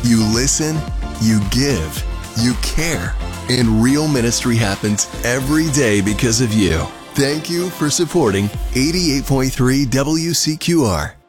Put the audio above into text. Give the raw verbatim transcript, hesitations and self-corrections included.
You listen, you give, you care, and real ministry happens every day because of you. Thank you for supporting eighty-eight point three W C Q R.